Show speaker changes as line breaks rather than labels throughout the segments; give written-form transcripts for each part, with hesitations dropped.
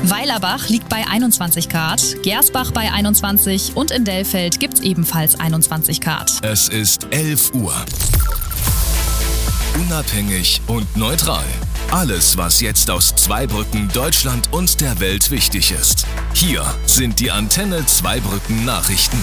Weilerbach liegt bei 21 Grad, Gersbach bei 21 und in Dellfeld gibt's ebenfalls 21 Grad.
Es ist 11 Uhr. Unabhängig und neutral. Alles, was jetzt aus Zweibrücken, Deutschland und der Welt wichtig ist. Hier sind die Antenne Zweibrücken Nachrichten.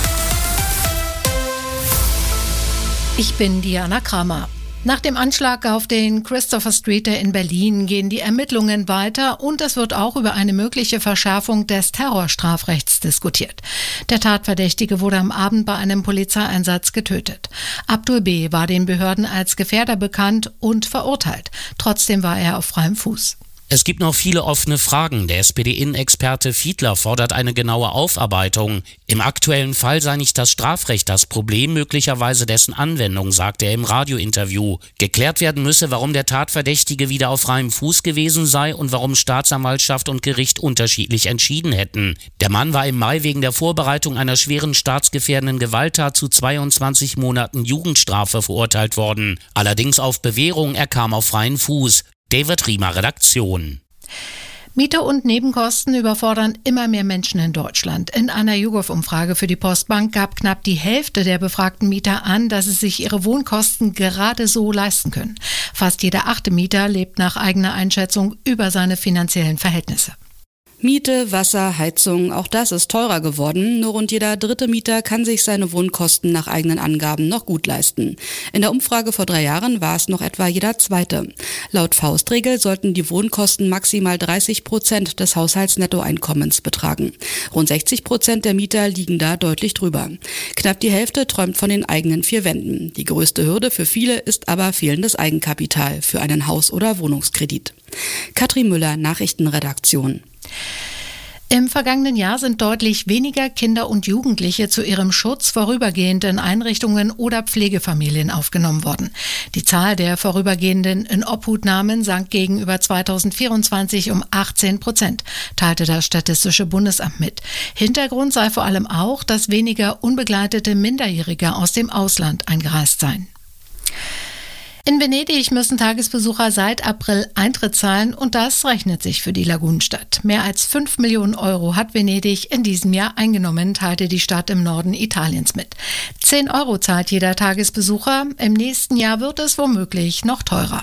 Ich bin Diana Kramer. Nach dem Anschlag auf den Christopher Street in Berlin gehen die Ermittlungen weiter und es wird auch über eine mögliche Verschärfung des Terrorstrafrechts diskutiert. Der Tatverdächtige wurde am Abend bei einem Polizeieinsatz getötet. Abdul B. war den Behörden als Gefährder bekannt und verurteilt. Trotzdem war er auf freiem Fuß.
Es gibt noch viele offene Fragen. Der SPD-Innenexperte Fiedler fordert eine genaue Aufarbeitung. Im aktuellen Fall sei nicht das Strafrecht das Problem, möglicherweise dessen Anwendung, sagt er im Radiointerview. Geklärt werden müsse, warum der Tatverdächtige wieder auf freiem Fuß gewesen sei und warum Staatsanwaltschaft und Gericht unterschiedlich entschieden hätten. Der Mann war im Mai wegen der Vorbereitung einer schweren staatsgefährdenden Gewalttat zu 22 Monaten Jugendstrafe verurteilt worden. Allerdings auf Bewährung, er kam auf freien Fuß. David Riemer, Redaktion.
Miete und Nebenkosten überfordern immer mehr Menschen in Deutschland. In einer YouGov-Umfrage für die Postbank gab knapp die Hälfte der befragten Mieter an, dass sie sich ihre Wohnkosten gerade so leisten können. Fast jeder 8. Mieter lebt nach eigener Einschätzung über seine finanziellen Verhältnisse.
Miete, Wasser, Heizung, auch das ist teurer geworden. Nur rund jeder 3. Mieter kann sich seine Wohnkosten nach eigenen Angaben noch gut leisten. In der Umfrage vor 3 Jahren war es noch etwa jeder 2. Laut Faustregel sollten die Wohnkosten maximal 30% des Haushaltsnettoeinkommens betragen. Rund 60% der Mieter liegen da deutlich drüber. Knapp die Hälfte träumt von den eigenen 4 Wänden. Die größte Hürde für viele ist aber fehlendes Eigenkapital für einen Haus- oder Wohnungskredit. Katrin Müller, Nachrichtenredaktion.
Im vergangenen Jahr sind deutlich weniger Kinder und Jugendliche zu ihrem Schutz vorübergehend in Einrichtungen oder Pflegefamilien aufgenommen worden. Die Zahl der vorübergehenden Inobhutnahmen sank gegenüber 2024 um 18%, teilte das Statistische Bundesamt mit. Hintergrund sei vor allem auch, dass weniger unbegleitete Minderjährige aus dem Ausland eingereist seien. In Venedig müssen Tagesbesucher seit April Eintritt zahlen und das rechnet sich für die Lagunenstadt. Mehr als 5 Millionen Euro hat Venedig in diesem Jahr eingenommen, teilte die Stadt im Norden Italiens mit. 10 Euro zahlt jeder Tagesbesucher. Im nächsten Jahr wird es womöglich noch teurer.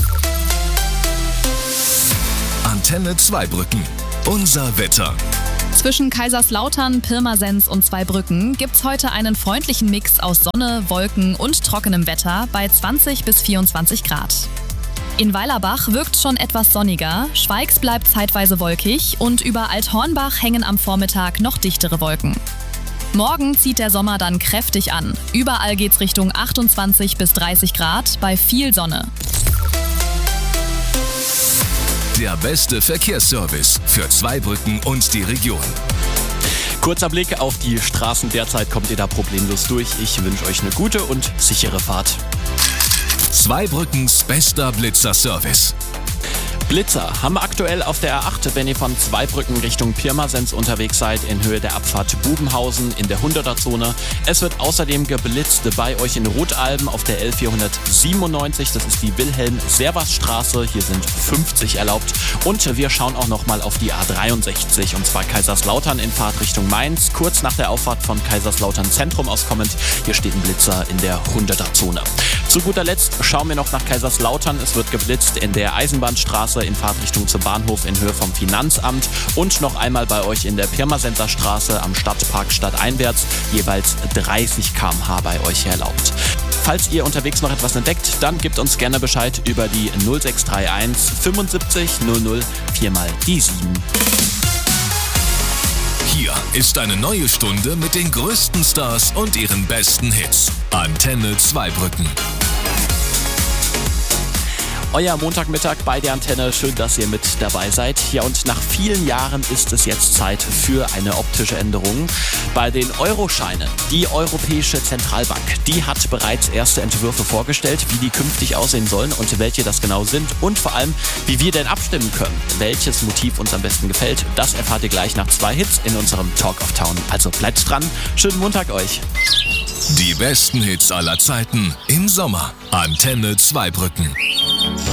Antenne Zweibrücken. Unser Wetter.
Zwischen Kaiserslautern, Pirmasens und Zweibrücken gibt's heute einen freundlichen Mix aus Sonne, Wolken und trockenem Wetter bei 20 bis 24 Grad. In Weilerbach wirkt schon etwas sonniger, Schweigs bleibt zeitweise wolkig und über Althornbach hängen am Vormittag noch dichtere Wolken. Morgen zieht der Sommer dann kräftig an. Überall geht's Richtung 28 bis 30 Grad bei viel Sonne.
Der beste Verkehrsservice für Zweibrücken und die Region.
Kurzer Blick auf die Straßen. Derzeit kommt ihr da problemlos durch. Ich wünsche euch eine gute und sichere Fahrt.
Zweibrückens bester Blitzer-Service.
Blitzer haben wir aktuell auf der A8, wenn ihr von Zweibrücken Richtung Pirmasens unterwegs seid, in Höhe der Abfahrt Bubenhausen in der 100er-Zone. Es wird außerdem geblitzt bei euch in Rotalben auf der L497. Das ist die Wilhelm-Servas-Straße. Hier sind 50 erlaubt. Und wir schauen auch nochmal auf die A63, und zwar Kaiserslautern in Fahrtrichtung Mainz. Kurz nach der Auffahrt von Kaiserslautern Zentrum aus kommend. Hier steht ein Blitzer in der 100er-Zone. Zu guter Letzt schauen wir noch nach Kaiserslautern. Es wird geblitzt in der Eisenbahnstraße in Fahrtrichtung zum Bahnhof in Höhe vom Finanzamt und noch einmal bei euch in der Pirmasenser Straße am Stadtpark stadteinwärts, jeweils 30 km/h bei euch erlaubt. Falls ihr unterwegs noch etwas entdeckt, dann gebt uns gerne Bescheid über die 0631 75 00 4 mal die 7.
Hier ist eine neue Stunde mit den größten Stars und ihren besten Hits. Antenne Zweibrücken.
Euer Montagmittag bei der Antenne. Schön, dass ihr mit dabei seid. Ja, und nach vielen Jahren ist es jetzt Zeit für eine optische Änderung. Bei den Euroscheinen, die Europäische Zentralbank, die hat bereits erste Entwürfe vorgestellt, wie die künftig aussehen sollen und welche das genau sind und vor allem, wie wir denn abstimmen können. Welches Motiv uns am besten gefällt, das erfahrt ihr gleich nach 2 Hits in unserem Talk of Town. Also bleibt dran. Schönen Montag euch.
Die besten Hits aller Zeiten im Sommer. Antenne Zweibrücken.